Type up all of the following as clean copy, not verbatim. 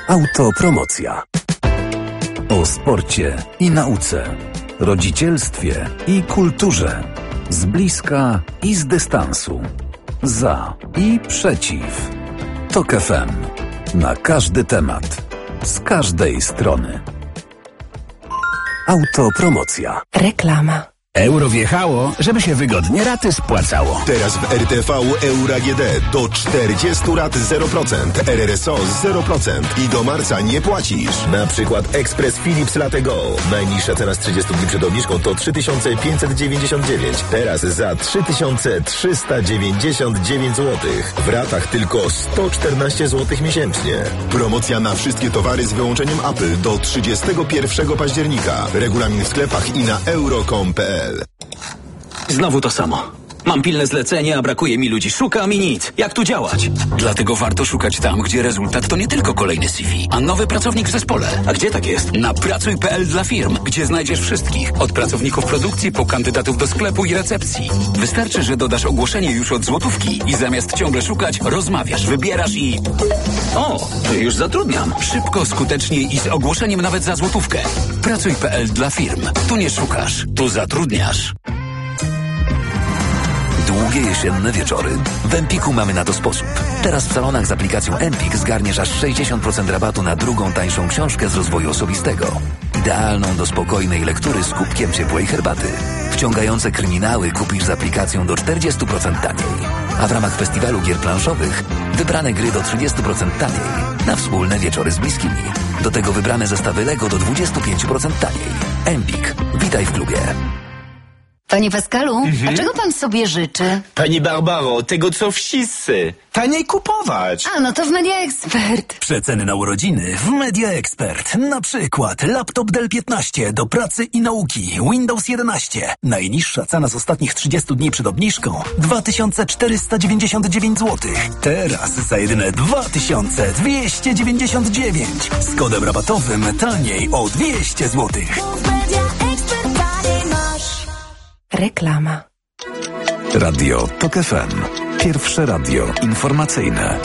Autopromocja. O sporcie i nauce, rodzicielstwie i kulturze. Z bliska i z dystansu. Za i przeciw. TOK FM. Na każdy temat. Z każdej strony. Autopromocja. Reklama. Euro wjechało, żeby się wygodnie raty spłacało. Teraz w RTV Euro AGD do 40 rat 0%, RRSO 0% i do marca nie płacisz. Na przykład Express Philips Latte Go. Najniższa cena z 30 dni przed obniżką to 3599. Teraz za 3399 zł. W ratach tylko 114 zł miesięcznie. Promocja na wszystkie towary z wyłączeniem Apple do 31 października. Regulamin w sklepach i na euro.com.pl. Znowu to samo. Mam pilne zlecenie, a brakuje mi ludzi. Szukam i nic. Jak tu działać? Dlatego warto szukać tam, gdzie rezultat to nie tylko kolejny CV, a nowy pracownik w zespole. A gdzie tak jest? Na pracuj.pl dla firm, gdzie znajdziesz wszystkich. Od pracowników produkcji po kandydatów do sklepu i recepcji. Wystarczy, że dodasz ogłoszenie już od złotówki i zamiast ciągle szukać, rozmawiasz, wybierasz i... O, już zatrudniam. Szybko, skutecznie i z ogłoszeniem nawet za złotówkę. Pracuj.pl dla firm. Tu nie szukasz, tu zatrudniasz. Długie jesienne wieczory? W Empiku mamy na to sposób. Teraz w salonach z aplikacją Empik zgarniesz aż 60% rabatu na drugą tańszą książkę z rozwoju osobistego. Idealną do spokojnej lektury z kubkiem ciepłej herbaty. Wciągające kryminały kupisz z aplikacją do 40% taniej. A w ramach festiwalu gier planszowych wybrane gry do 30% taniej. Na wspólne wieczory z bliskimi. Do tego wybrane zestawy Lego do 25% taniej. Empik. Witaj w klubie. Panie Pascalu, a czego pan sobie życzy? Pani Barbaro, tego co wszyscy. Taniej kupować. A, no to w Media Expert. Przeceny na urodziny w Media Expert. Na przykład laptop Dell 15 do pracy i nauki. Windows 11. Najniższa cena z ostatnich 30 dni przed obniżką 2499 zł. Teraz za jedyne 2299. Z kodem rabatowym taniej o 200 zł. Reklama. Radio TOK FM. Pierwsze radio informacyjne.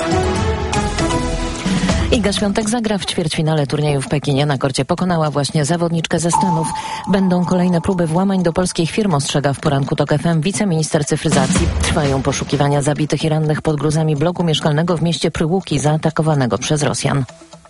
Iga Świątek zagra w ćwierćfinale turnieju w Pekinie. Na korcie pokonała właśnie zawodniczkę ze Stanów. Będą kolejne próby włamań do polskich firm, ostrzega w poranku TOK FM wiceminister cyfryzacji. Trwają poszukiwania zabitych i rannych pod gruzami bloku mieszkalnego w mieście Pryłuki zaatakowanego przez Rosjan.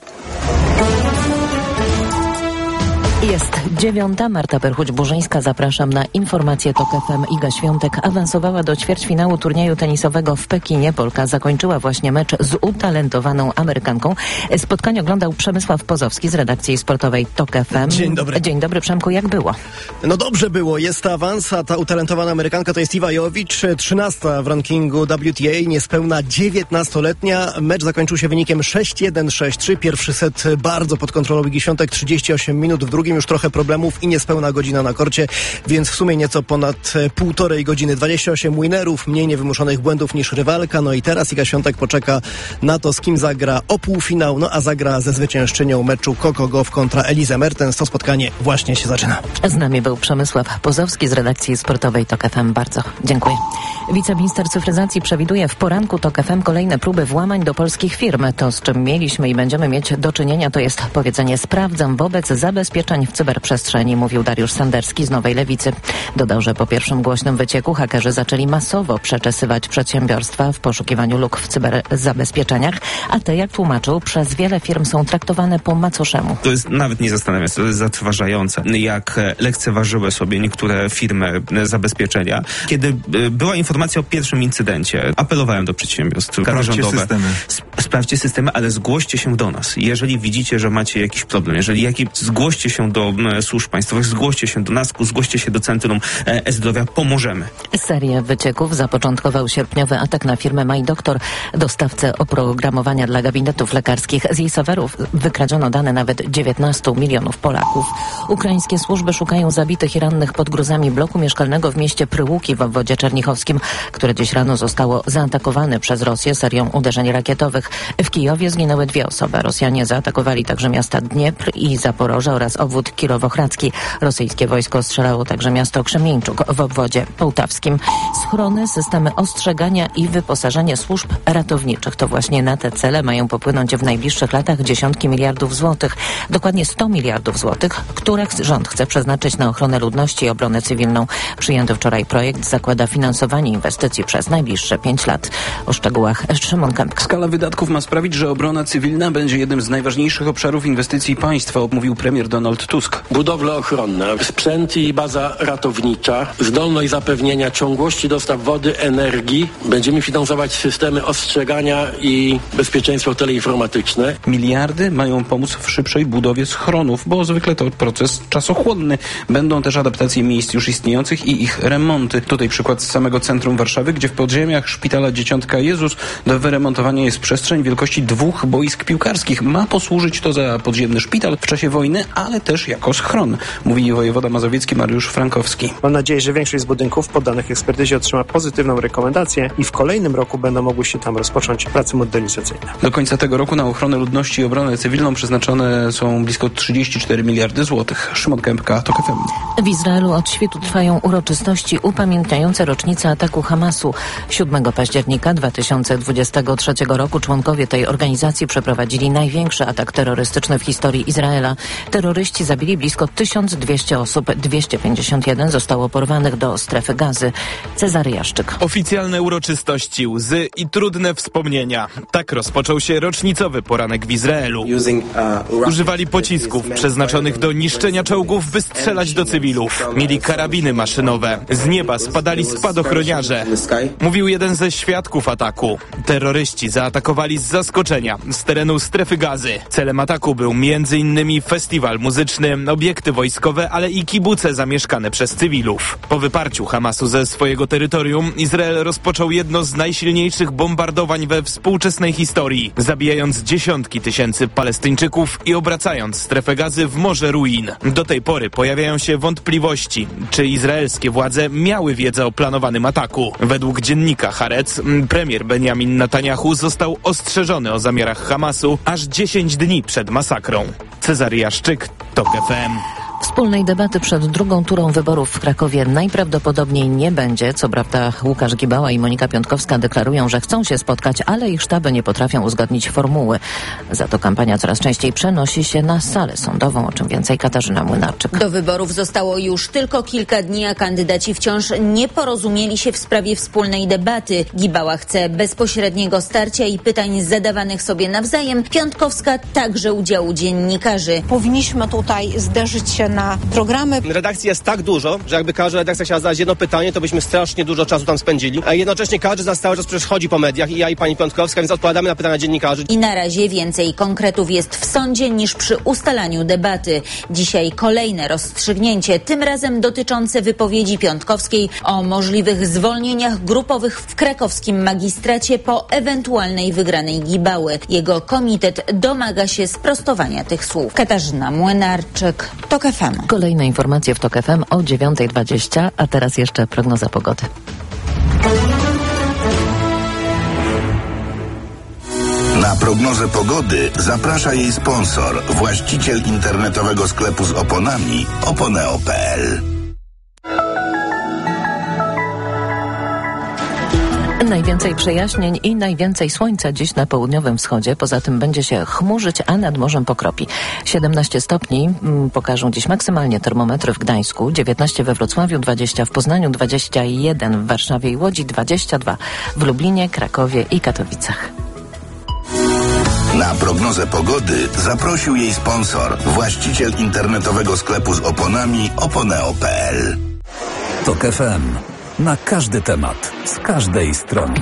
Jest 9. Marta Perchuć-Burzyńska. Zapraszam na informację TOK FM. Iga Świątek awansowała do ćwierćfinału turnieju tenisowego w Pekinie. Polka zakończyła właśnie mecz z utalentowaną Amerykanką. Spotkanie oglądał Przemysław Pozowski z redakcji sportowej TOK FM. Dzień dobry. Dzień dobry, Przemku, jak było? No dobrze było, jest awans, a ta utalentowana Amerykanka to jest Iwa Jowicz, 13. w rankingu WTA, niespełna 19-letnia. Mecz zakończył się wynikiem 6-1, 6-3. Pierwszy set bardzo pod kontrolą Igi Świątek, 38 minut, w drugim już trochę problemów i niespełna godzina na korcie, więc w sumie nieco ponad półtorej godziny. 28 winerów, mniej niewymuszonych błędów niż rywalka. No i teraz Iga Świątek poczeka na to, z kim zagra o półfinał, no a zagra ze zwyciężczynią meczu Coco Gauff kontra Elizę Mertens. To spotkanie właśnie się zaczyna. Z nami był Przemysław Pozowski z redakcji sportowej TOK FM. Bardzo dziękuję. Wiceminister cyfryzacji przewiduje w poranku TOK FM kolejne próby włamań do polskich firm. To, z czym mieliśmy i będziemy mieć do czynienia, to jest powiedzenie sprawdzam wobec zabezpieczeń w cyberprzestrzeni, mówił Dariusz Sanderski z Nowej Lewicy. Dodał, że po pierwszym głośnym wycieku hakerzy zaczęli masowo przeczesywać przedsiębiorstwa w poszukiwaniu luk w cyberzabezpieczeniach, a te, jak tłumaczył, przez wiele firm są traktowane po macoszemu. To jest nawet nie zastanawiające, to jest zatrważające, jak lekceważyły sobie niektóre firmy zabezpieczenia. Kiedy była informacja o pierwszym incydencie, apelowałem do przedsiębiorstw rządowe. Sprawdźcie systemy, ale zgłoście się do nas. Jeżeli widzicie, że macie jakiś problem, zgłoście się do służb państwowych, zgłoście się do nas, zgłoście się do Centrum E-Zdrowia, pomożemy. Serię wycieków zapoczątkował sierpniowy atak na firmę MyDoktor, dostawcę oprogramowania dla gabinetów lekarskich. Z jej serwerów wykradziono dane nawet 19 milionów Polaków. Ukraińskie służby szukają zabitych i rannych pod gruzami bloku mieszkalnego w mieście Pryłuki w obwodzie czernichowskim, które dziś rano zostało zaatakowane przez Rosję serią uderzeń rakietowych. W Kijowie zginęły 2 osoby. Rosjanie zaatakowali także miasta Dniepr i Zaporoże oraz obwód wojewód kirowohradzki. Rosyjskie wojsko strzelało także miasto Krzemieńczuk w obwodzie połtawskim. Schrony, systemy ostrzegania i wyposażenie służb ratowniczych. To właśnie na te cele mają popłynąć w najbliższych latach dziesiątki miliardów złotych. Dokładnie 100 miliardów złotych, które rząd chce przeznaczyć na ochronę ludności i obronę cywilną. Przyjęty wczoraj projekt zakłada finansowanie inwestycji przez najbliższe 5 lat. O szczegółach Szymon Kępka. Skala wydatków ma sprawić, że obrona cywilna będzie jednym z najważniejszych obszarów inwestycji państwa, mówił premier Donald Tusk. Budowle ochronne, sprzęt i baza ratownicza, zdolność zapewnienia ciągłości dostaw wody, energii. Będziemy finansować systemy ostrzegania i bezpieczeństwo teleinformatyczne. Miliardy mają pomóc w szybszej budowie schronów, bo zwykle to proces czasochłonny. Będą też adaptacje miejsc już istniejących i ich remonty. Tutaj przykład z samego centrum Warszawy, gdzie w podziemiach szpitala Dzieciątka Jezus do wyremontowania jest przestrzeń wielkości 2 boisk piłkarskich. Ma posłużyć to za podziemny szpital w czasie wojny, ale też jako schron, mówi wojewoda mazowiecki Mariusz Frankowski. Mam nadzieję, że większość z budynków poddanych ekspertyzie otrzyma pozytywną rekomendację i w kolejnym roku będą mogły się tam rozpocząć prace modernizacyjne. Do końca tego roku na ochronę ludności i obronę cywilną przeznaczone są blisko 34 miliardy złotych. Szymon Kępka, TOK FM. W Izraelu od świtu trwają uroczystości upamiętniające rocznicę ataku Hamasu. 7 października 2023 roku członkowie tej organizacji przeprowadzili największy atak terrorystyczny w historii Izraela. Terroryści zabili blisko 1200 osób. 251 zostało porwanych do strefy Gazy. Cezary Jaszczyk. Oficjalne uroczystości, łzy i trudne wspomnienia. Tak rozpoczął się rocznicowy poranek w Izraelu. Używali pocisków przeznaczonych do niszczenia czołgów, by strzelać do cywilów. Mieli karabiny maszynowe. Z nieba spadali spadochroniarze. Mówił jeden ze świadków ataku. Terroryści zaatakowali z zaskoczenia z terenu strefy Gazy. Celem ataku był m.in. festiwal muzyczny, obiekty wojskowe, ale i kibuce zamieszkane przez cywilów. Po wyparciu Hamasu ze swojego terytorium Izrael rozpoczął jedno z najsilniejszych bombardowań we współczesnej historii, zabijając dziesiątki tysięcy Palestyńczyków i obracając strefę Gazy w morze ruin. Do tej pory pojawiają się wątpliwości, czy izraelskie władze miały wiedzę o planowanym ataku. Według dziennika Haaretz premier Benjamin Netanyahu został ostrzeżony o zamiarach Hamasu aż 10 dni przed masakrą. Cezary Jaszczyk, TOK FM. Wspólnej debaty przed drugą turą wyborów w Krakowie najprawdopodobniej nie będzie. Co prawda Łukasz Gibała i Monika Piątkowska deklarują, że chcą się spotkać, ale ich sztaby nie potrafią uzgodnić formuły. Za to kampania coraz częściej przenosi się na salę sądową, o czym więcej Katarzyna Młynarczyk. Do wyborów zostało już tylko kilka dni, a kandydaci wciąż nie porozumieli się w sprawie wspólnej debaty. Gibała chce bezpośredniego starcia i pytań zadawanych sobie nawzajem. Piątkowska także udziału dziennikarzy. Powinniśmy tutaj zderzyć się na programy. Redakcji jest tak dużo, że jakby każda redakcja chciała zadać jedno pytanie, to byśmy strasznie dużo czasu tam spędzili. A jednocześnie każdy za cały czas przecież chodzi po mediach, i ja, i pani Piątkowska, więc odpowiadamy na pytania dziennikarzy. I na razie więcej konkretów jest w sądzie niż przy ustalaniu debaty. Dzisiaj kolejne rozstrzygnięcie, tym razem dotyczące wypowiedzi Piątkowskiej o możliwych zwolnieniach grupowych w krakowskim magistracie po ewentualnej wygranej Gibały. Jego komitet domaga się sprostowania tych słów. Katarzyna Młynarczyk, TOK FM. Kolejne informacje w TOK FM o 9:20, a teraz jeszcze prognoza pogody. Na prognozę pogody zaprasza jej sponsor, właściciel internetowego sklepu z oponami oponeo.pl. Najwięcej przejaśnień i najwięcej słońca dziś na południowym wschodzie. Poza tym będzie się chmurzyć, a nad morzem pokropi. 17 stopni pokażą dziś maksymalnie termometry w Gdańsku, 19 we Wrocławiu, 20 w Poznaniu, 21 w Warszawie i Łodzi, 22 w Lublinie, Krakowie i Katowicach. Na prognozę pogody zaprosił jej sponsor, właściciel internetowego sklepu z oponami oponeo.pl. TOK FM. Na każdy temat, z każdej strony.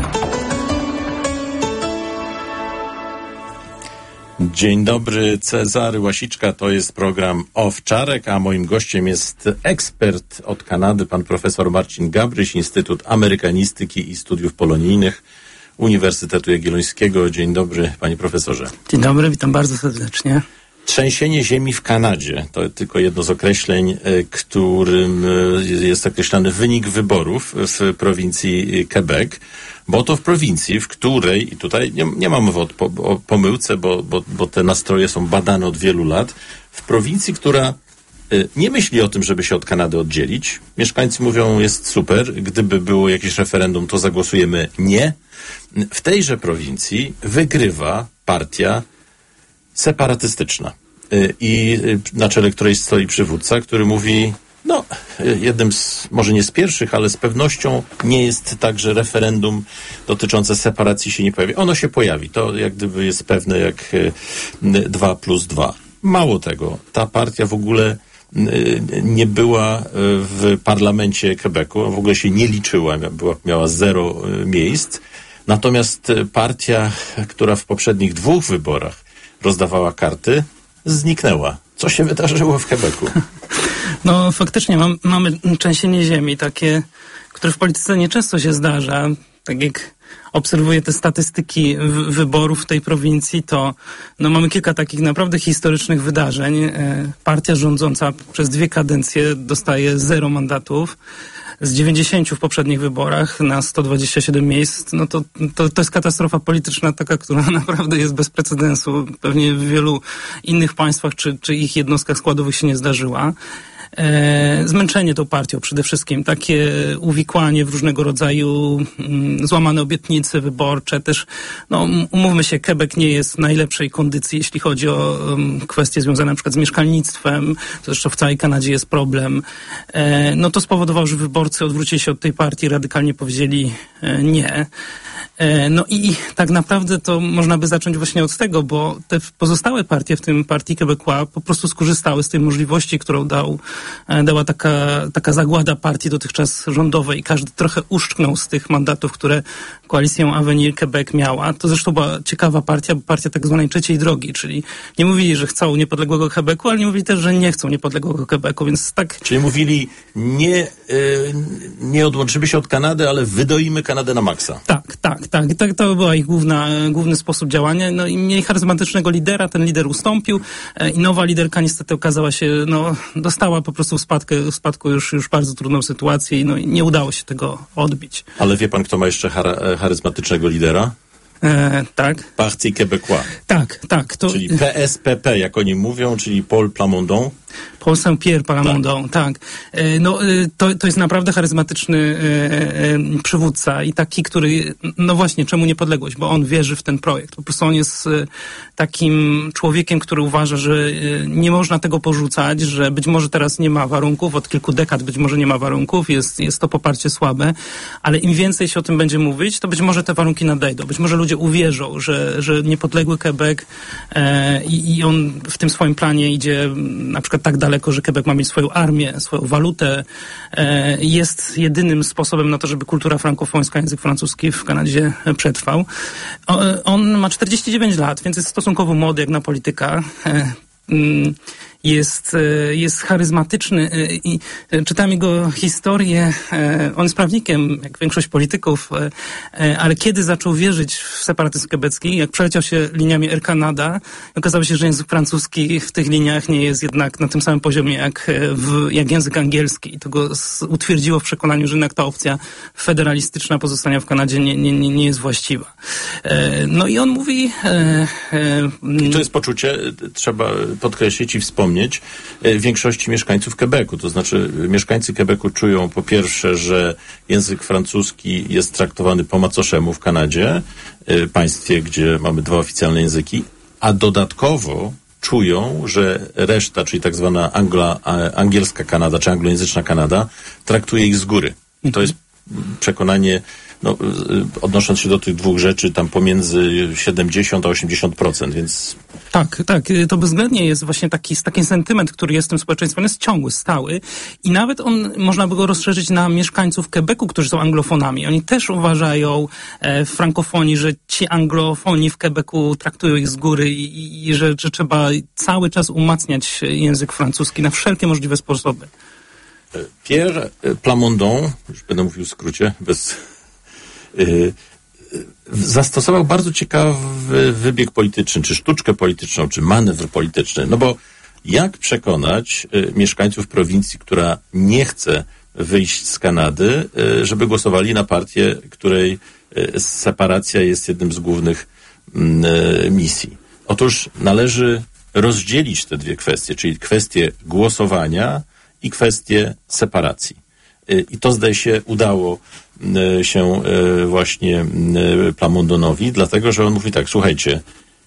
Dzień dobry, Cezary Łasiczka, to jest program Owczarek, a moim gościem jest ekspert od Kanady, pan profesor Marcin Gabryś, Instytut Amerykanistyki i Studiów Polonijnych Uniwersytetu Jagiellońskiego. Dzień dobry, panie profesorze. Dzień dobry, witam bardzo serdecznie. Trzęsienie ziemi w Kanadzie to tylko jedno z określeń, którym jest określany wynik wyborów w prowincji Quebec, bo to w prowincji, w której, i tutaj nie ma mowy o pomyłce, bo te nastroje są badane od wielu lat, w prowincji, która nie myśli o tym, żeby się od Kanady oddzielić. Mieszkańcy mówią, jest super, gdyby było jakieś referendum, to zagłosujemy nie. W tejże prowincji wygrywa partia separatystyczna i na czele której stoi przywódca, który mówi, no, jednym z, może nie z pierwszych, ale z pewnością nie jest tak, że referendum dotyczące separacji się nie pojawi. Ono się pojawi. To jak gdyby jest pewne jak 2+2. Mało tego, ta partia w ogóle nie była w parlamencie Quebecu, w ogóle się nie liczyła, miała 0 miejsc. Natomiast partia, która w poprzednich 2 wyborach rozdawała karty, zniknęła. Co się wydarzyło w Quebecu? No faktycznie mamy trzęsienie ziemi, takie, które w polityce nieczęsto się zdarza. Tak jak obserwuję te statystyki wyborów w tej prowincji, to no, mamy kilka takich naprawdę historycznych wydarzeń. Partia rządząca przez 2 kadencje dostaje 0 mandatów. Z 90 w poprzednich wyborach na 127 miejsc, no to jest katastrofa polityczna taka, która naprawdę jest bez precedensu. Pewnie w wielu innych państwach czy ich jednostkach składowych się nie zdarzyła. Zmęczenie tą partią przede wszystkim, takie uwikłanie w różnego rodzaju złamane obietnice wyborcze, też, no umówmy się, Quebec nie jest w najlepszej kondycji, jeśli chodzi o kwestie związane na przykład z mieszkalnictwem, to zresztą w całej Kanadzie jest problem. No to spowodowało, że wyborcy odwrócili się od tej partii, radykalnie powiedzieli nie. No i tak naprawdę to można by zacząć właśnie od tego, bo te pozostałe partie, w tym partii Québécois, po prostu skorzystały z tej możliwości, którą dała taka zagłada partii dotychczas rządowej. Każdy trochę uszczknął z tych mandatów, które koalicją Avenir Québec miała. To zresztą była ciekawa partia tak zwanej trzeciej drogi, czyli nie mówili, że chcą niepodległego Quebecu, ale nie mówili też, że nie chcą niepodległego Quebecu, więc tak... Czyli mówili, nie odłączymy się od Kanady, ale wydoimy Kanadę na maksa. Tak. To była ich główny sposób działania. No i mieli charyzmatycznego lidera, ten lider ustąpił i nowa liderka niestety okazała się, no dostała po prostu w spadku już bardzo trudną sytuację i no i nie udało się tego odbić. Ale wie pan, kto ma jeszcze charyzmatycznego lidera? Tak. Parti Québécois. Tak. Czyli PSPP, jak oni mówią, czyli Paul Plamondon. Paul Saint-Pierre Plamondon, tak. No, to jest naprawdę charyzmatyczny przywódca i taki, który, no właśnie, czemu niepodległość? Bo on wierzy w ten projekt. Po prostu on jest takim człowiekiem, który uważa, że nie można tego porzucać, że być może teraz nie ma warunków, od kilku dekad być może nie ma warunków, jest to poparcie słabe, ale im więcej się o tym będzie mówić, to być może te warunki nadejdą. Być może ludzie uwierzą, że niepodległy Quebec i on w tym swoim planie idzie na przykład tak daleko, że Quebec ma mieć swoją armię, swoją walutę, jest jedynym sposobem na to, żeby kultura frankofońska, język francuski w Kanadzie przetrwał. On ma 49 lat, więc jest stosunkowo młody jak na polityka. Jest charyzmatyczny i czytam jego historię. On jest prawnikiem, jak większość polityków, ale kiedy zaczął wierzyć w separatyzm quebecki, jak przeleciał się liniami Air Canada, okazało się, że język francuski w tych liniach nie jest jednak na tym samym poziomie jak język angielski. I to go utwierdziło w przekonaniu, że jednak ta opcja federalistyczna pozostania w Kanadzie nie jest właściwa. No i on mówi... I to jest poczucie, trzeba podkreślić i wspomnieć, większości mieszkańców Quebecu. To znaczy mieszkańcy Quebecu czują po pierwsze, że język francuski jest traktowany po macoszemu w Kanadzie, państwie, gdzie mamy 2 oficjalne języki, a dodatkowo czują, że reszta, czyli tak zwana angielska Kanada, czy anglojęzyczna Kanada, traktuje ich z góry. To jest przekonanie, no, odnosząc się do tych 2 rzeczy, tam pomiędzy 70 a 80%, więc... Tak, to bezwzględnie jest właśnie taki sentyment, który jest w tym społeczeństwie, on jest ciągły, stały i nawet można by go rozszerzyć na mieszkańców Quebecu, którzy są anglofonami. Oni też uważają w frankofonii, że ci anglofoni w Quebecu traktują ich z góry i że trzeba cały czas umacniać język francuski na wszelkie możliwe sposoby. Pierre Plamondon, już będę mówił w skrócie, zastosował bardzo ciekawy wybieg polityczny, czy sztuczkę polityczną, czy manewr polityczny. No bo jak przekonać mieszkańców prowincji, która nie chce wyjść z Kanady, żeby głosowali na partię, której separacja jest jednym z głównych misji? Otóż należy rozdzielić te dwie kwestie, czyli kwestię głosowania i kwestię separacji. I to, zdaje się, udało się właśnie Plamondonowi, dlatego, że on mówi tak, słuchajcie,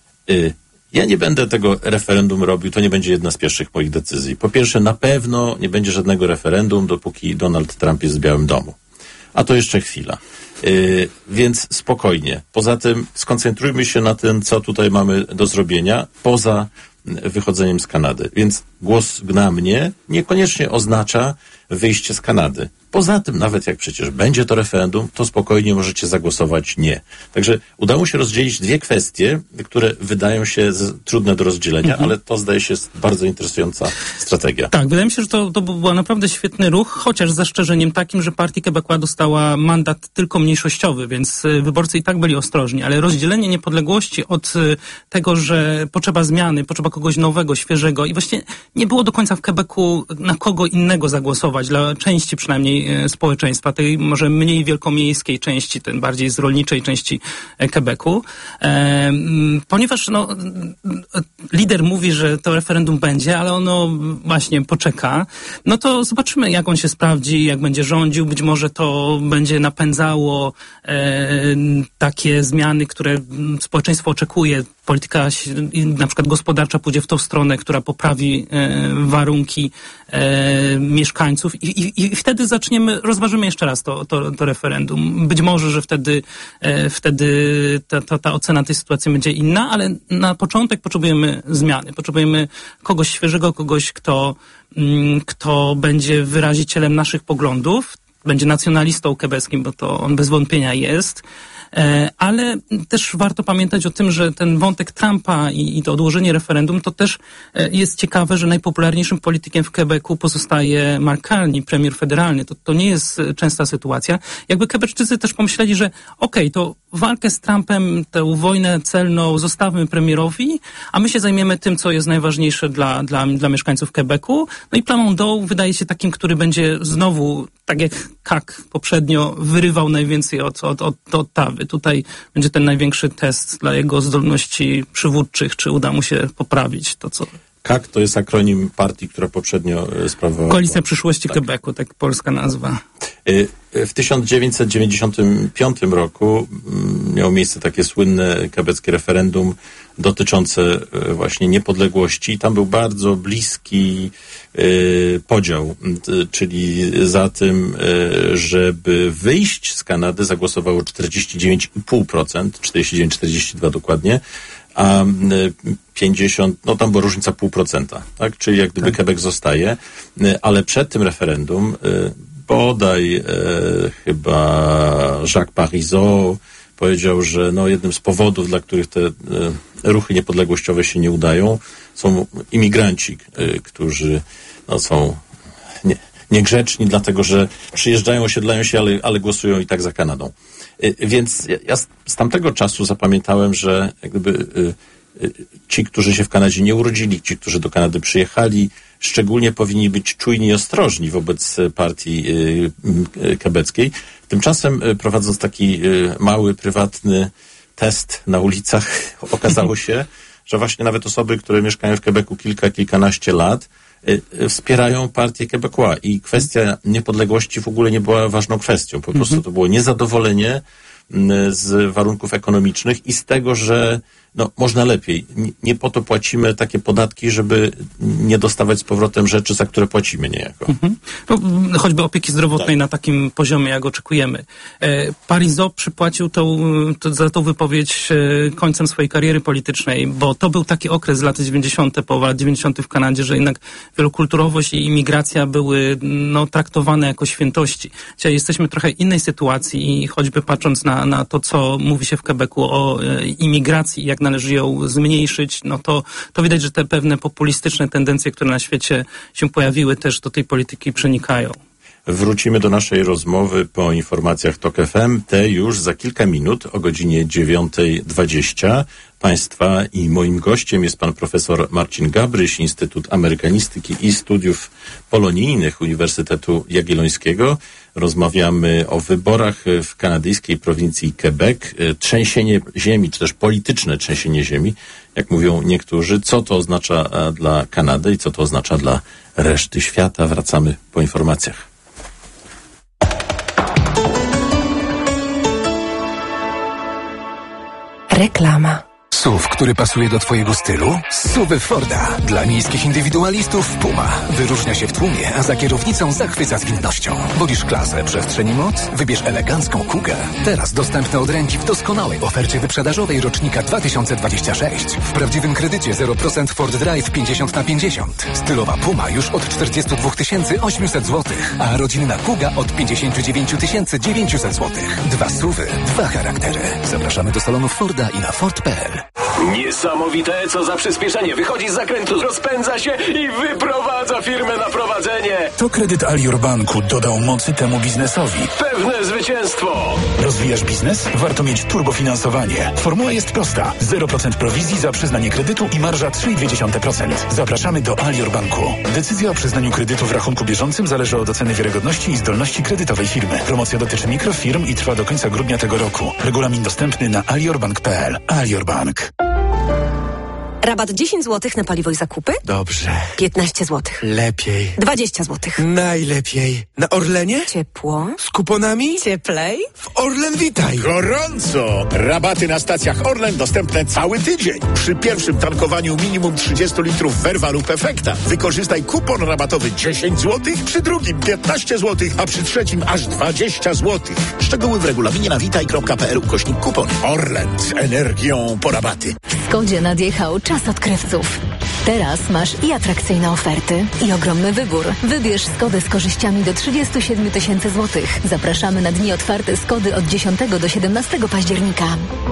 ja nie będę tego referendum robił, to nie będzie jedna z pierwszych moich decyzji. Po pierwsze, na pewno nie będzie żadnego referendum, dopóki Donald Trump jest w Białym Domu. A to jeszcze chwila. Więc spokojnie. Poza tym skoncentrujmy się na tym, co tutaj mamy do zrobienia, poza wychodzeniem z Kanady. Więc głos na mnie niekoniecznie oznacza wyjście z Kanady. Poza tym, nawet jak przecież będzie to referendum, to spokojnie możecie zagłosować nie. Także udało się rozdzielić dwie kwestie, które wydają się trudne do rozdzielenia, ale to, zdaje się, jest bardzo interesująca strategia. Tak, wydaje mi się, że to był naprawdę świetny ruch, chociaż z zastrzeżeniem takim, że Partia Québécois dostała mandat tylko mniejszościowy, więc wyborcy i tak byli ostrożni, ale rozdzielenie niepodległości od tego, że potrzeba zmiany, potrzeba kogoś nowego, świeżego i właśnie nie było do końca w Quebecu na kogo innego zagłosować, dla części przynajmniej społeczeństwa, tej może mniej wielkomiejskiej części, tej bardziej z rolniczej części Quebecu. Ponieważ lider mówi, że to referendum będzie, ale ono właśnie poczeka, no to zobaczymy, jak on się sprawdzi, jak będzie rządził. Być może to będzie napędzało takie zmiany, które społeczeństwo oczekuje. Polityka na przykład gospodarcza pójdzie w tą stronę, która poprawi warunki mieszkańców i wtedy rozważymy jeszcze raz to referendum. Być może, że wtedy ta ocena tej sytuacji będzie inna, ale na początek potrzebujemy zmiany. Potrzebujemy kogoś świeżego, kogoś, kto będzie wyrazicielem naszych poglądów, będzie nacjonalistą quebeckim, bo to on bez wątpienia jest. Ale też warto pamiętać o tym, że ten wątek Trumpa i to odłożenie referendum, to też jest ciekawe, że najpopularniejszym politykiem w Quebecu pozostaje Mark Carney, premier federalny. To nie jest częsta sytuacja. Jakby Quebecczycy też pomyśleli, że to walkę z Trumpem, tę wojnę celną zostawmy premierowi, a my się zajmiemy tym, co jest najważniejsze dla mieszkańców Quebecu. No i Plamondon wydaje się takim, który będzie znowu, tak jak Kak poprzednio, wyrywał najwięcej od Ottawy. Tutaj będzie ten największy test dla jego zdolności przywódczych, czy uda mu się poprawić to, co... KAK to jest akronim partii, która poprzednio sprawowała... Koalicja Przyszłości Quebecu, tak polska nazwa. W 1995 roku miało miejsce takie słynne quebeckie referendum dotyczące właśnie niepodległości. Tam był bardzo bliski podział, czyli za tym, żeby wyjść z Kanady zagłosowało 49,5%, 49,42 dokładnie, a 50, tam była różnica 0,5%, tak? Czyli jak gdyby Quebec zostaje, ale przed tym referendum bodaj chyba Jacques Parizeau powiedział, że jednym z powodów, dla których te ruchy niepodległościowe się nie udają, są imigranci, którzy są niegrzeczni, dlatego że przyjeżdżają, osiedlają się, ale głosują i tak za Kanadą. Więc ja z tamtego czasu zapamiętałem, że jak gdyby ci, którzy się w Kanadzie nie urodzili, ci, którzy do Kanady przyjechali, szczególnie powinni być czujni i ostrożni wobec partii quebeckiej. Tymczasem, prowadząc taki mały, prywatny test na ulicach, okazało się, że właśnie nawet osoby, które mieszkają w Quebecu kilkanaście lat, wspierają partię Québécois i kwestia niepodległości w ogóle nie była ważną kwestią. Po prostu to było niezadowolenie z warunków ekonomicznych i z tego, że można lepiej. Nie po to płacimy takie podatki, żeby nie dostawać z powrotem rzeczy, za które płacimy niejako. Choćby opieki zdrowotnej na takim poziomie, jak oczekujemy. Parizeau przypłacił za tą wypowiedź końcem swojej kariery politycznej, bo to był taki okres lat 90., połowa lat 90. w Kanadzie, że jednak wielokulturowość i imigracja były traktowane jako świętości. Dzisiaj jesteśmy w trochę innej sytuacji i choćby patrząc na to, co mówi się w Quebecu o imigracji i jak należy ją zmniejszyć, to widać, że te pewne populistyczne tendencje, które na świecie się pojawiły, też do tej polityki przenikają. Wrócimy do naszej rozmowy po informacjach TOK FM. Te już za kilka minut o godzinie 9:20. Państwa i moim gościem jest pan profesor Marcin Gabryś, Instytut Amerykanistyki i Studiów Polonijnych Uniwersytetu Jagiellońskiego. Rozmawiamy o wyborach w kanadyjskiej prowincji Quebec. Trzęsienie ziemi, czy też polityczne trzęsienie ziemi, jak mówią niektórzy. Co to oznacza dla Kanady i co to oznacza dla reszty świata? Wracamy po informacjach. Reklama. SUV, który pasuje do Twojego stylu? SUV Forda. Dla miejskich indywidualistów Puma. Wyróżnia się w tłumie, a za kierownicą zachwyca zwinnością. Wolisz klasę, przestrzeń i moc? Wybierz elegancką Kugę. Teraz dostępne od ręki w doskonałej ofercie wyprzedażowej rocznika 2026. W prawdziwym kredycie 0% Ford Drive 50/50. Stylowa Puma już od 42 800 zł, a rodzinna Kuga od 59 900 zł. 2 SUVy, 2 charaktery. Zapraszamy do salonów Forda i na Ford.pl. Niesamowite, co za przyspieszenie. Wychodzi z zakrętu, rozpędza się i wyprowadza firmę na prowadzenie. To kredyt Alior Banku dodał mocy temu biznesowi. Pewne zwycięstwo. Rozwijasz biznes? Warto mieć turbofinansowanie. Formuła jest prosta. 0% prowizji za przyznanie kredytu i marża 3,2%. Zapraszamy do Alior Banku. Decyzja o przyznaniu kredytu w rachunku bieżącym zależy od oceny wiarygodności i zdolności kredytowej firmy. Promocja dotyczy mikrofirm i trwa do końca grudnia tego roku. Regulamin dostępny na aliorbank.pl. Alior Bank. Rabat 10 zł na paliwo i zakupy? Dobrze. 15 zł. Lepiej. 20 zł. Najlepiej. Na Orlenie? Ciepło. Z kuponami? Cieplej. W Orlen Witaj. Gorąco! Rabaty na stacjach Orlen dostępne cały tydzień. Przy pierwszym tankowaniu minimum 30 litrów Verva lub Efekta wykorzystaj kupon rabatowy 10 zł, przy drugim 15 zł, a przy trzecim aż 20 zł. Szczegóły w regulaminie na witaj.pl/kupon. Orlen z energią po rabaty. W Skodzie nadjechał czas odkrywców. Teraz masz i atrakcyjne oferty, i ogromny wybór. Wybierz Skodę z korzyściami do 37 000 złotych. Zapraszamy na dni otwarte Skody od 10 do 17 października.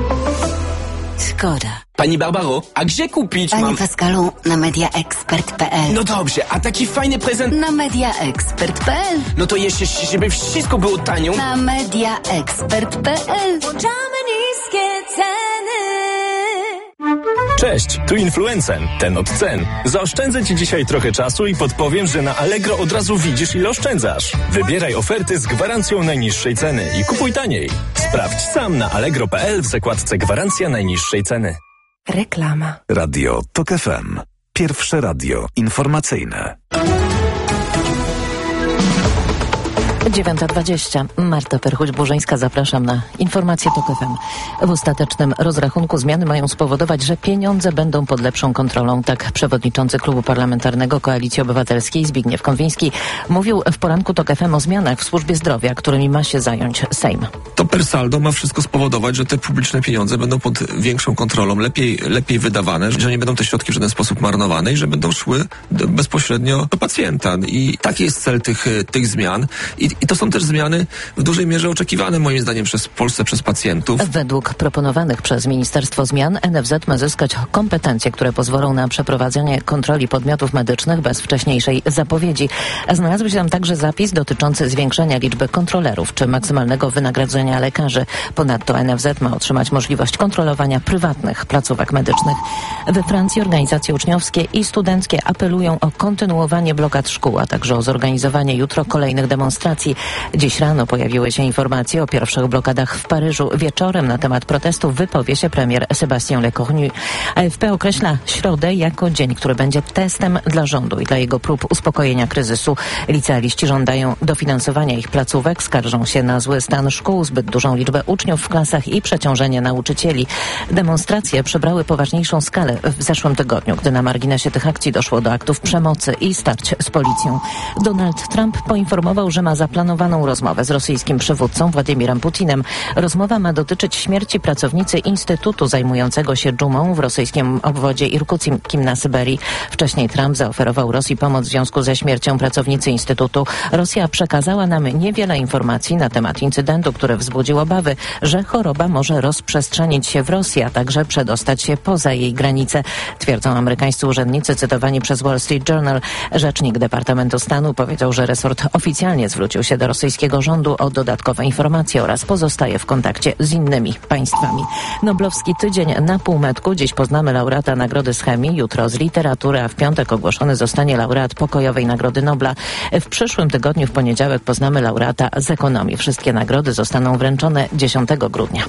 Skoda. Pani Barbaro, a gdzie kupić Panie Pascalu, na mediaexpert.pl. No dobrze, a taki fajny prezent... Na mediaexpert.pl. No to jeszcze, żeby wszystko było tanio. Na mediaexpert.pl. Włączamy niskie ceny. Cześć, tu Influencen, ten od cen. Zaoszczędzę Ci dzisiaj trochę czasu i podpowiem, że na Allegro od razu widzisz, ile oszczędzasz. Wybieraj oferty z gwarancją najniższej ceny i kupuj taniej. Sprawdź sam na allegro.pl w zakładce gwarancja najniższej ceny. Reklama. Radio TOK FM. Pierwsze radio informacyjne. 9:20. Marta Perchuć-Burzyńska, zapraszam na informacje TOK FM. W ostatecznym rozrachunku zmiany mają spowodować, że pieniądze będą pod lepszą kontrolą. Tak przewodniczący Klubu Parlamentarnego Koalicji Obywatelskiej Zbigniew Konwiński mówił w poranku TOK FM o zmianach w służbie zdrowia, którymi ma się zająć Sejm. To per saldo ma wszystko spowodować, że te publiczne pieniądze będą pod większą kontrolą, lepiej wydawane, że nie będą te środki w żaden sposób marnowane i że będą szły bezpośrednio do pacjenta. I taki jest cel tych zmian. I to są też zmiany w dużej mierze oczekiwane moim zdaniem przez Polskę, przez pacjentów. Według proponowanych przez Ministerstwo Zmian NFZ ma zyskać kompetencje, które pozwolą na przeprowadzenie kontroli podmiotów medycznych bez wcześniejszej zapowiedzi. Znalazły się tam także zapis dotyczący zwiększenia liczby kontrolerów czy maksymalnego wynagrodzenia lekarzy. Ponadto NFZ ma otrzymać możliwość kontrolowania prywatnych placówek medycznych. We Francji organizacje uczniowskie i studenckie apelują o kontynuowanie blokad szkół, a także o zorganizowanie jutro kolejnych demonstracji. Dziś rano pojawiły się informacje o pierwszych blokadach w Paryżu. Wieczorem na temat protestów wypowie się premier Sébastien Lecornu. AFP określa środę jako dzień, który będzie testem dla rządu i dla jego prób uspokojenia kryzysu. Licealiści żądają dofinansowania ich placówek, skarżą się na zły stan szkół, zbyt dużą liczbę uczniów w klasach i przeciążenie nauczycieli. Demonstracje przybrały poważniejszą skalę w zeszłym tygodniu, gdy na marginesie tych akcji doszło do aktów przemocy i starć z policją. Donald Trump poinformował, że ma zaplanowaną rozmowę z rosyjskim przywódcą Władimirem Putinem. Rozmowa ma dotyczyć śmierci pracownicy Instytutu zajmującego się dżumą w rosyjskim obwodzie irkuckim na Syberii. Wcześniej Trump zaoferował Rosji pomoc w związku ze śmiercią pracownicy Instytutu. Rosja przekazała nam niewiele informacji na temat incydentu, który wzbudził obawy, że choroba może rozprzestrzenić się w Rosji, a także przedostać się poza jej granice, twierdzą amerykańscy urzędnicy cytowani przez Wall Street Journal. Rzecznik Departamentu Stanu powiedział, że resort oficjalnie zwrócił zwrócił się do rosyjskiego rządu o dodatkowe informacje oraz pozostaje w kontakcie z innymi państwami. Noblowski tydzień na półmetku. Dziś poznamy laureata Nagrody z Chemii, jutro z literatury, a w piątek ogłoszony zostanie laureat Pokojowej Nagrody Nobla. W przyszłym tygodniu w poniedziałek poznamy laureata z ekonomii. Wszystkie nagrody zostaną wręczone 10 grudnia.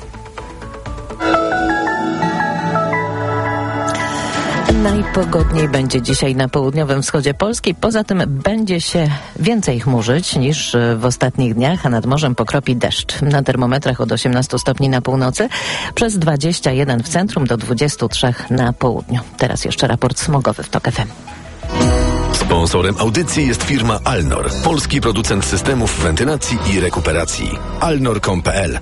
Najpogodniej będzie dzisiaj na południowym wschodzie Polski. Poza tym będzie się więcej chmurzyć niż w ostatnich dniach, a nad morzem pokropi deszcz. Na termometrach od 18 stopni na północy, przez 21 w centrum do 23 na południu. Teraz jeszcze raport smogowy w TOK FM. Sponsorem audycji jest firma Alnor, polski producent systemów wentylacji i rekuperacji. alnor.pl.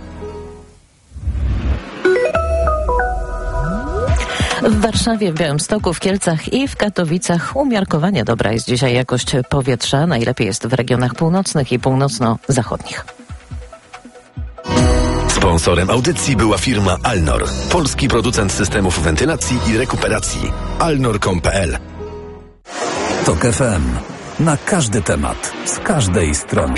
W Warszawie, w Białymstoku, w Kielcach i w Katowicach umiarkowanie dobra jest dzisiaj jakość powietrza. Najlepiej jest w regionach północnych i północno-zachodnich. Sponsorem audycji była firma Alnor, polski producent systemów wentylacji i rekuperacji. alnor.pl. TOK FM. Na każdy temat, z każdej strony.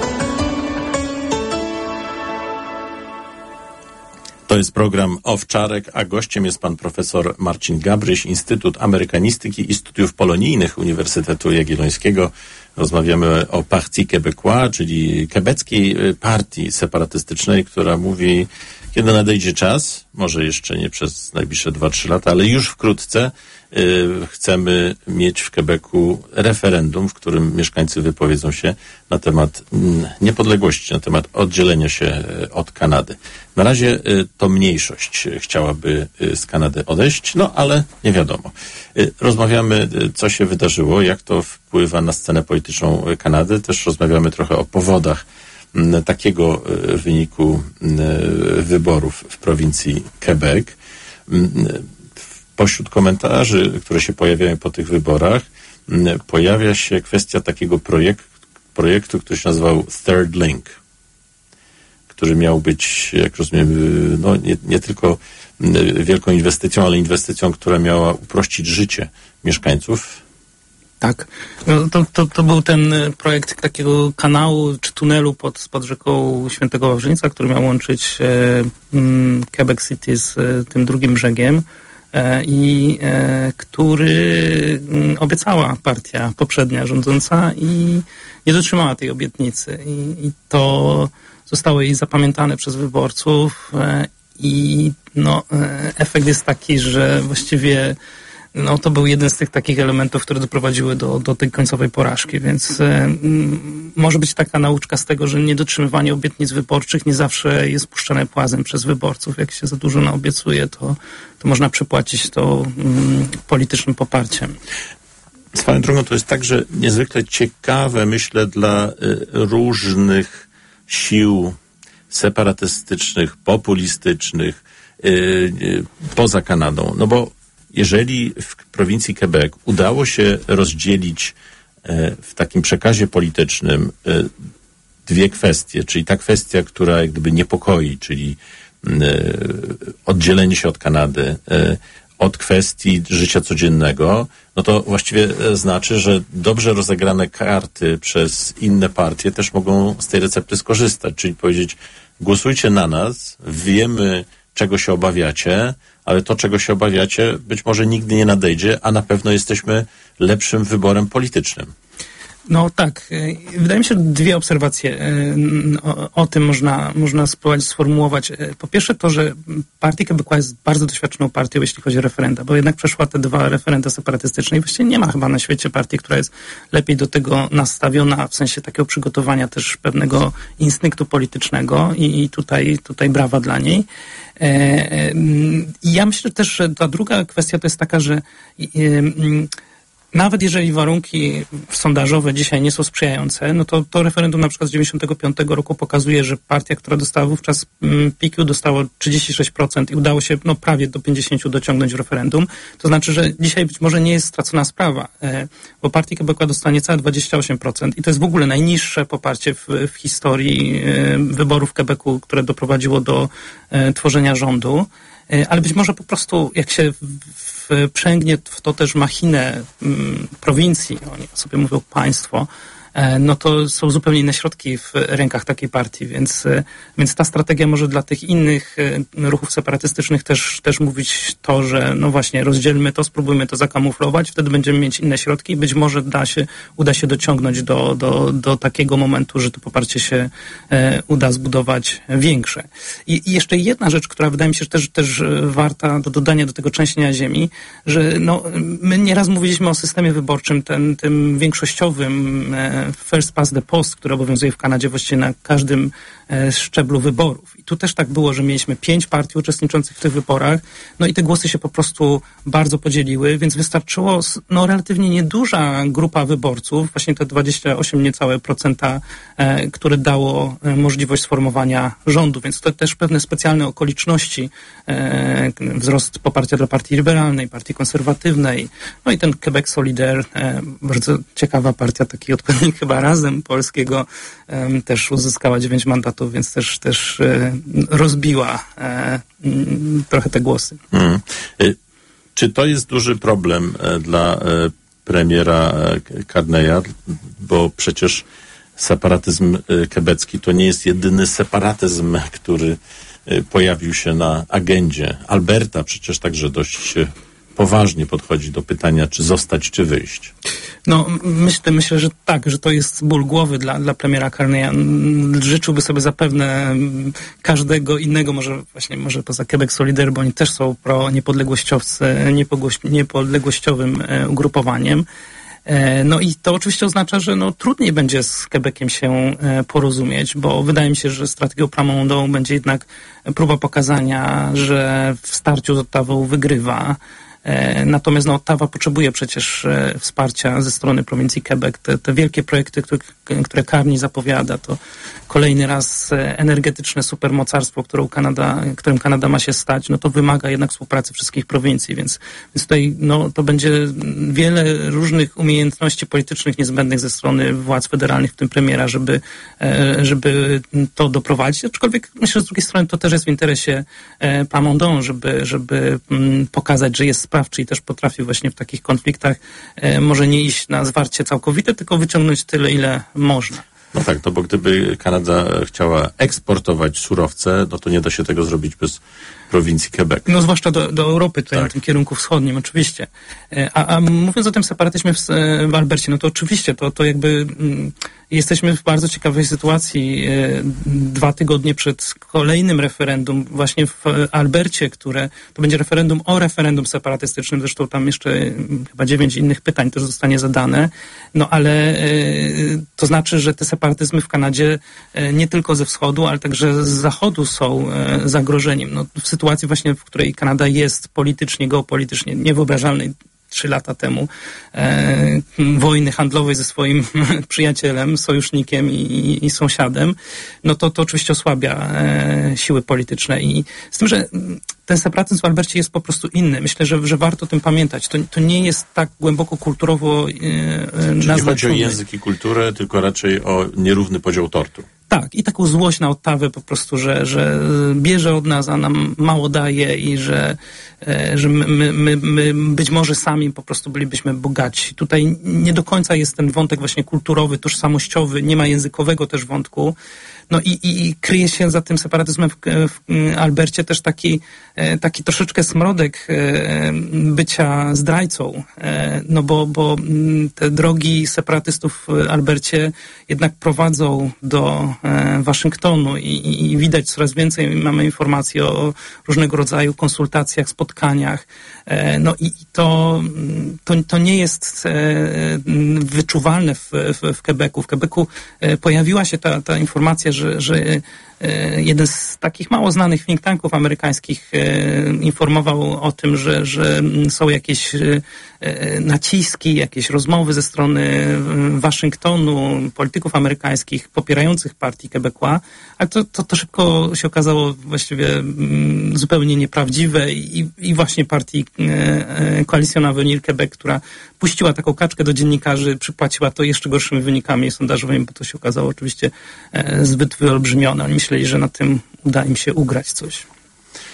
To jest program Owczarek, a gościem jest pan profesor Marcin Gabryś, Instytut Amerykanistyki i Studiów Polonijnych Uniwersytetu Jagiellońskiego. Rozmawiamy o Parti Québécois, czyli quebeckiej partii separatystycznej, która mówi, kiedy nadejdzie czas, może jeszcze nie przez najbliższe 2-3 lata, ale już wkrótce chcemy mieć w Quebecu referendum, w którym mieszkańcy wypowiedzą się na temat niepodległości, na temat oddzielenia się od Kanady. Na razie to mniejszość chciałaby z Kanady odejść, no ale nie wiadomo. Rozmawiamy, co się wydarzyło, jak to wpływa na scenę polityczną Kanady. Też rozmawiamy trochę o powodach takiego wyniku wyborów w prowincji Quebec. Pośród komentarzy, które się pojawiają po tych wyborach, pojawia się kwestia takiego projektu, który się nazywał Third Link, który miał być, jak rozumiem, no nie tylko wielką inwestycją, ale inwestycją, która miała uprościć życie mieszkańców. Tak. No, to był ten projekt takiego kanału czy tunelu pod rzeką Świętego Wawrzyńca, który miał łączyć Quebec City z tym drugim brzegiem i który obiecała partia poprzednia rządząca i nie dotrzymała tej obietnicy. I to zostało jej zapamiętane przez wyborców i efekt jest taki, że właściwie to był jeden z tych takich elementów, które doprowadziły do tej końcowej porażki, więc może być taka nauczka z tego, że niedotrzymywanie obietnic wyborczych nie zawsze jest puszczane płazem przez wyborców. Jak się za dużo naobiecuje, to można przepłacić to politycznym poparciem. Swoją drogą to jest także niezwykle ciekawe, myślę, dla różnych sił separatystycznych, populistycznych poza Kanadą. No bo jeżeli w prowincji Quebec udało się rozdzielić w takim przekazie politycznym dwie kwestie, czyli ta kwestia, która jak gdyby niepokoi, czyli oddzielenie się od Kanady, od kwestii życia codziennego, no to właściwie znaczy, że dobrze rozegrane karty przez inne partie też mogą z tej recepty skorzystać, czyli powiedzieć, głosujcie na nas, wiemy, czego się obawiacie, ale to, czego się obawiacie, być może nigdy nie nadejdzie, a na pewno jesteśmy lepszym wyborem politycznym. No tak. Wydaje mi się, dwie obserwacje o tym można spróbować sformułować. Po pierwsze to, że Partia Québécois jest bardzo doświadczoną partią, jeśli chodzi o referenda, bo jednak przeszła te 2 referenda separatystyczne i właściwie nie ma chyba na świecie partii, która jest lepiej do tego nastawiona, w sensie takiego przygotowania też pewnego instynktu politycznego i tutaj brawa dla niej. I ja myślę też, że ta druga kwestia to jest taka, że nawet jeżeli warunki sondażowe dzisiaj nie są sprzyjające, no to referendum na przykład z 95 roku pokazuje, że partia, która dostała wówczas PQ, dostała 36% i udało się prawie do 50% dociągnąć w referendum. To znaczy, że dzisiaj być może nie jest stracona sprawa, bo Partia Québécois dostała niecałe 28% i to jest w ogóle najniższe poparcie w historii wyborów w Quebecu, które doprowadziło do tworzenia rządu. Ale być może po prostu jak się wprzęgnie w to też machinę prowincji, oni sobie mówią państwo, no to są zupełnie inne środki w rękach takiej partii, więc ta strategia może dla tych innych ruchów separatystycznych też mówić to, że no właśnie rozdzielmy to, spróbujmy to zakamuflować, wtedy będziemy mieć inne środki i być może uda się dociągnąć do takiego momentu, że to poparcie się uda zbudować większe. I jeszcze jedna rzecz, która wydaje mi się też warta do dodania do tego trzęsienia ziemi, że no, my nieraz mówiliśmy o systemie wyborczym, tym większościowym first past the post, który obowiązuje w Kanadzie właściwie na każdym szczeblu wyborów. I tu też tak było, że mieliśmy 5 partii uczestniczących w tych wyborach, no i te głosy się po prostu bardzo podzieliły, więc wystarczyło no, relatywnie nieduża grupa wyborców, właśnie te 28 niecałe procenta, które dało możliwość sformowania rządu, więc to też pewne specjalne okoliczności, wzrost poparcia dla partii liberalnej, partii konserwatywnej, no i ten Quebec Solidaire, bardzo ciekawa partia, taki odpowiednik chyba Razem polskiego, też uzyskała 9 mandatów, więc też rozbiła trochę te głosy. Czy to jest duży problem dla premiera Carneya, bo przecież separatyzm quebecki to nie jest jedyny separatyzm, który pojawił się na agendzie. Alberta przecież także dość poważnie podchodzi do pytania, czy zostać, czy wyjść. No, myślę, że tak, że to jest ból głowy dla premiera Carneya. Życzyłby sobie zapewne każdego innego, może poza Quebec Solidaire, bo oni też są niepodległościowym ugrupowaniem. No i to oczywiście oznacza, że no, trudniej będzie z Quebeciem się porozumieć, bo wydaje mi się, że strategią Plamondon będzie jednak próba pokazania, że w starciu z Ottawą wygrywa. Natomiast no, Ottawa potrzebuje przecież wsparcia ze strony prowincji Quebec. Te wielkie projekty, które Carney zapowiada, to kolejny raz energetyczne supermocarstwo, którym Kanada ma się stać, no to wymaga jednak współpracy wszystkich prowincji, więc tutaj no, to będzie wiele różnych umiejętności politycznych niezbędnych ze strony władz federalnych, w tym premiera, żeby to doprowadzić. Aczkolwiek myślę, że z drugiej strony to też jest w interesie Plamondon, żeby pokazać, że jest sprawczy i też potrafi właśnie w takich konfliktach może nie iść na zwarcie całkowite, tylko wyciągnąć tyle, ile można. No tak, no bo gdyby Kanada chciała eksportować surowce, no to nie da się tego zrobić bez prowincji Quebec. No zwłaszcza do Europy, tutaj tak. W tym kierunku wschodnim, oczywiście. A mówiąc o tym separatyzmie w Albercie, no to oczywiście, to jakby jesteśmy w bardzo ciekawej sytuacji 2 tygodnie przed kolejnym referendum właśnie w Albercie, które to będzie referendum o referendum separatystycznym, zresztą tam jeszcze chyba 9 innych pytań też zostanie zadane, no ale to znaczy, że te separatyzmy w Kanadzie nie tylko ze wschodu, ale także z zachodu są zagrożeniem. No, w sytuacji właśnie, w której Kanada jest politycznie, geopolitycznie niewyobrażalnej 3 lata temu, wojny handlowej ze swoim przyjacielem, sojusznikiem i sąsiadem, no to oczywiście osłabia siły polityczne. I z tym, że ten separatyzm w Albercie jest po prostu inny. Myślę, że warto o tym pamiętać. To nie jest tak głęboko kulturowo Czyli nie chodzi o język i kulturę, tylko raczej o nierówny podział tortu. Tak, i taką złość na Ottawę po prostu, że bierze od nas, a nam mało daje i że my być może sami po prostu bylibyśmy bogaci. Tutaj nie do końca jest ten wątek właśnie kulturowy, tożsamościowy, nie ma językowego też wątku. No i kryje się za tym separatyzmem w Albercie też taki troszeczkę smrodek bycia zdrajcą. No bo te drogi separatystów w Albercie jednak prowadzą do Waszyngtonu i widać coraz więcej, mamy informacje o różnego rodzaju konsultacjach, spotkaniach. No i to nie jest wyczuwalne w Quebecu. W Quebecu pojawiła się ta informacja, że jeden z takich mało znanych think tanków amerykańskich informował o tym, że są jakieś naciski, jakieś rozmowy ze strony Waszyngtonu, polityków amerykańskich popierających partię Quebecois, ale to szybko się okazało właściwie zupełnie nieprawdziwe i właśnie partii Coalition Avenir Quebec, która puściła taką kaczkę do dziennikarzy, przypłaciła to jeszcze gorszymi wynikami sondażowymi, bo to się okazało oczywiście zbyt wyolbrzymione. Oni myśleli, że na tym uda im się ugrać coś.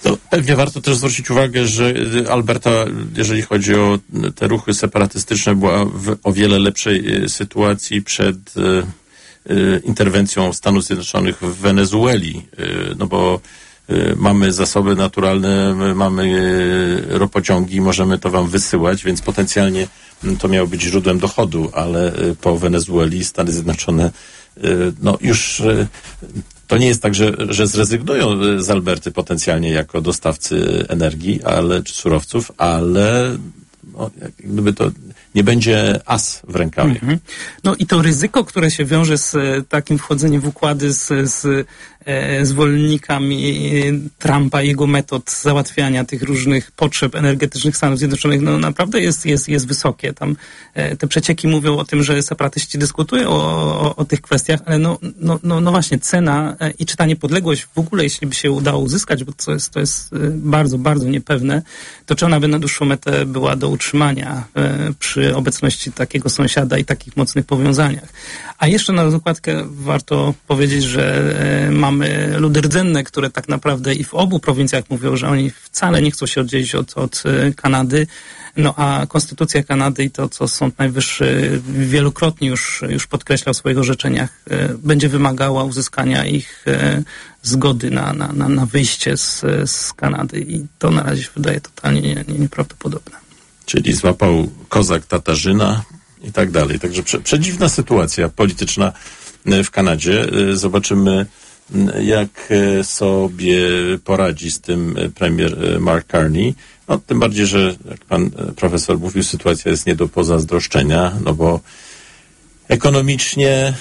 To pewnie warto też zwrócić uwagę, że Alberta, jeżeli chodzi o te ruchy separatystyczne, była w o wiele lepszej sytuacji przed interwencją Stanów Zjednoczonych w Wenezueli, no bo mamy zasoby naturalne, mamy ropociągi, możemy to wam wysyłać, więc potencjalnie to miało być źródłem dochodu, ale po Wenezueli Stany Zjednoczone no już to nie jest tak, że zrezygnują z Alberty potencjalnie jako dostawcy energii, czy surowców, ale no, jak gdyby to nie będzie as w rękawie. No i to ryzyko, które się wiąże z takim wchodzeniem w układy z zwolennikami Trumpa i jego metod załatwiania tych różnych potrzeb energetycznych Stanów Zjednoczonych, no naprawdę jest wysokie. Tam te przecieki mówią o tym, że separatyści dyskutują o tych kwestiach, ale no właśnie cena i czy ta niepodległość w ogóle, jeśli by się udało uzyskać, bo to jest bardzo, bardzo niepewne, to czy ona by na dłuższą metę była do utrzymania przy obecności takiego sąsiada i takich mocnych powiązaniach. A jeszcze na zakładkę warto powiedzieć, że mamy ludy rdzenne, które tak naprawdę i w obu prowincjach mówią, że oni wcale nie chcą się oddzielić od Kanady, no a konstytucja Kanady i to, co Sąd Najwyższy wielokrotnie już podkreślał w swoich orzeczeniach, będzie wymagała uzyskania ich zgody na wyjście z Kanady i to na razie się wydaje totalnie nieprawdopodobne. Czyli złapał kozak Tatarzyna i tak dalej. Także przedziwna sytuacja polityczna w Kanadzie. Zobaczymy, jak sobie poradzi z tym premier Mark Carney. No, tym bardziej, że jak pan profesor mówił, sytuacja jest nie do pozazdroszczenia, no bo ekonomicznie,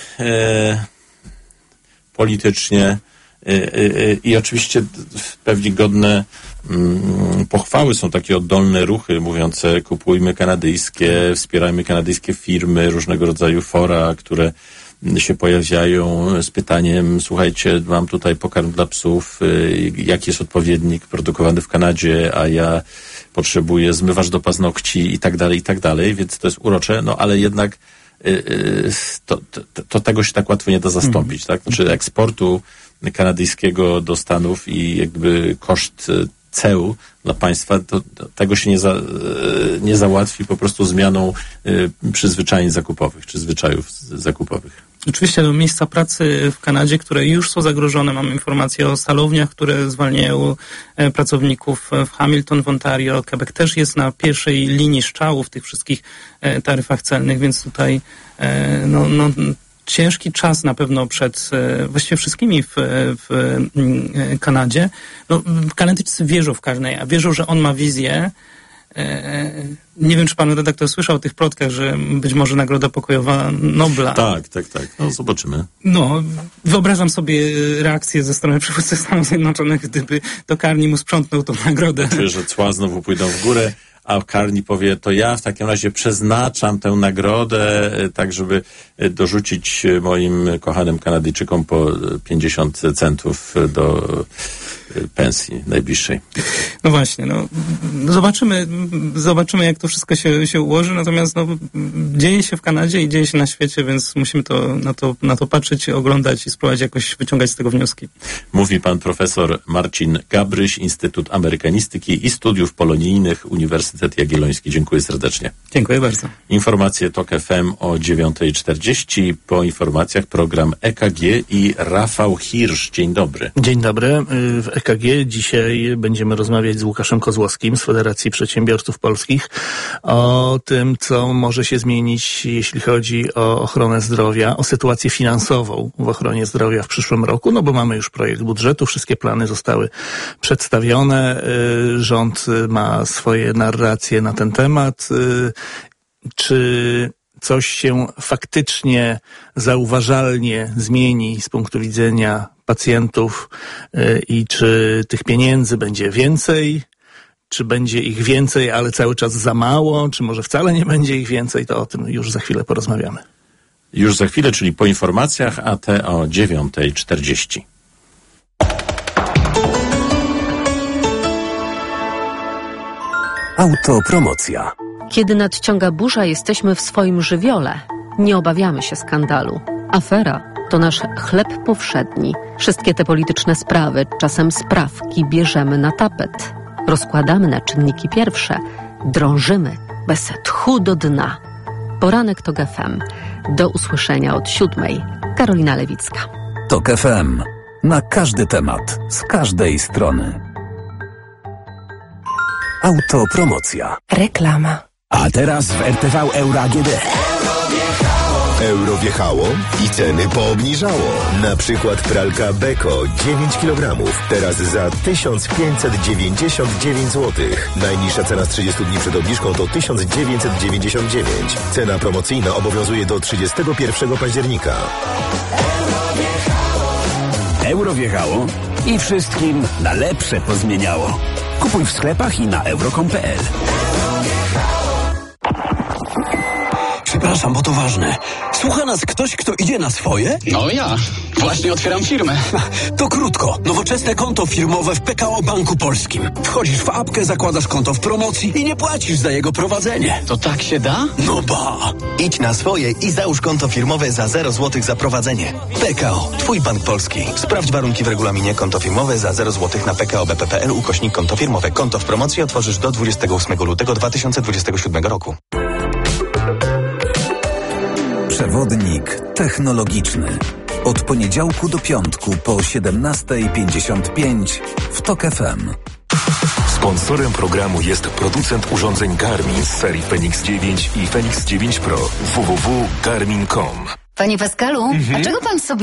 politycznie i oczywiście pewnie godne pochwały są takie oddolne ruchy mówiące kupujmy kanadyjskie, wspierajmy kanadyjskie firmy, różnego rodzaju fora, które się pojawiają z pytaniem, słuchajcie, mam tutaj pokarm dla psów, jaki jest odpowiednik produkowany w Kanadzie, a ja potrzebuję zmywacz do paznokci i tak dalej, więc to jest urocze, no ale jednak to tego się tak łatwo nie da zastąpić, tak? Znaczy eksportu kanadyjskiego do Stanów i jakby koszt ceł dla państwa, to tego się nie załatwi po prostu zmianą przyzwyczajeń zakupowych, czy zwyczajów zakupowych. Oczywiście miejsca pracy w Kanadzie, które już są zagrożone. Mamy informacje o salowniach, które zwalniają pracowników w Hamilton, w Ontario. Quebec też jest na pierwszej linii strzału w tych wszystkich taryfach celnych, więc tutaj ciężki czas na pewno przed właściwie wszystkimi w Kanadzie. No, Kanadyjczycy wierzą w Carneya, wierzą, że on ma wizję. Nie wiem, czy pan redaktor słyszał o tych plotkach, że być może Nagroda Pokojowa Nobla. Tak. No, zobaczymy. No, wyobrażam sobie reakcję ze strony przywódcy Stanów Zjednoczonych, gdyby to Carney mu sprzątnął tą nagrodę. Czuję, że cła znowu pójdą w górę, a Carney powie, to ja w takim razie przeznaczam tę nagrodę tak, żeby dorzucić moim kochanym Kanadyjczykom po 50 centów do pensji najbliższej. No właśnie, zobaczymy jak to wszystko się ułoży, natomiast dzieje się w Kanadzie i dzieje się na świecie, więc musimy na to patrzeć, oglądać i spróbować jakoś wyciągać z tego wnioski. Mówi pan profesor Marcin Gabryś, Instytut Amerykanistyki i Studiów Polonijnych, Uniwersytet Jagielloński. Dziękuję serdecznie. Dziękuję bardzo. Informacje TOK FM o 9:40. Po informacjach program EKG i Rafał Hirsch. Dzień dobry. Dzień dobry. W EKG dzisiaj będziemy rozmawiać z Łukaszem Kozłowskim z Federacji Przedsiębiorców Polskich o tym, co może się zmienić, jeśli chodzi o ochronę zdrowia, o sytuację finansową w ochronie zdrowia w przyszłym roku, no bo mamy już projekt budżetu, wszystkie plany zostały przedstawione, rząd ma swoje narracje na ten temat. Czy coś się faktycznie zauważalnie zmieni z punktu widzenia pacjentów i czy tych pieniędzy będzie więcej, czy będzie ich więcej, ale cały czas za mało, czy może wcale nie będzie ich więcej, to o tym już za chwilę porozmawiamy. Już za chwilę, czyli po informacjach, a te o 9:40. Autopromocja. Kiedy nadciąga burza, jesteśmy w swoim żywiole. Nie obawiamy się skandalu. Afera To nasz chleb powszedni. Wszystkie te polityczne sprawy, czasem sprawki, bierzemy na tapet. Rozkładamy na czynniki pierwsze. Drążymy bez tchu do dna. Poranek TOK FM. Do usłyszenia od 7:00. Karolina Lewicka. TOK FM. Na każdy temat, z każdej strony. Autopromocja. Reklama. A teraz w RTV Euro AGD. Euro wjechało i ceny poobniżało. Na przykład pralka Beko 9 kg. Teraz za 1599 zł. Najniższa cena z 30 dni przed obniżką to 1999. Cena promocyjna obowiązuje do 31 października. Euro wjechało i wszystkim na lepsze pozmieniało. Kupuj w sklepach i na euro.com.pl. Przepraszam, bo to ważne. Słucha nas ktoś, kto idzie na swoje? No ja. Właśnie otwieram firmę. To krótko. Nowoczesne konto firmowe w PKO Banku Polskim. Wchodzisz w apkę, zakładasz konto w promocji i nie płacisz za jego prowadzenie. To tak się da? No ba. Idź na swoje i załóż konto firmowe za 0 zł za prowadzenie. PKO. Twój Bank Polski. Sprawdź warunki w regulaminie. Konto firmowe za 0 zł na pko.bp.pl/konto firmowe. Konto w promocji otworzysz do 28 lutego 2027 roku. Przewodnik technologiczny. Od poniedziałku do piątku po 17:55 w TOK FM. Sponsorem programu jest producent urządzeń Garmin z serii Fenix 9 i Fenix 9 Pro. www.garmin.com. Panie Pascalu, a czego pan sobie